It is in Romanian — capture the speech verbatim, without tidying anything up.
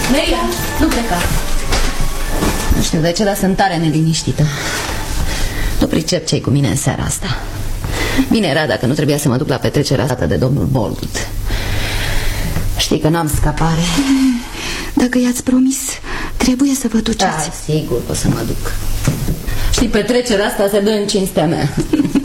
Leila, nu pleca. Nu știu de ce, dar sunt tare neliniștită. Nu pricep ce-i cu mine în seara asta. Bine era dacă nu trebuia să mă duc la petrecerea asta de domnul Boldwood. Știi că n-am scapare. Dacă i-ați promis, trebuie să vă duceți. Da, sigur o să mă duc. Știi, petrecerea asta se dă în cinstea mea.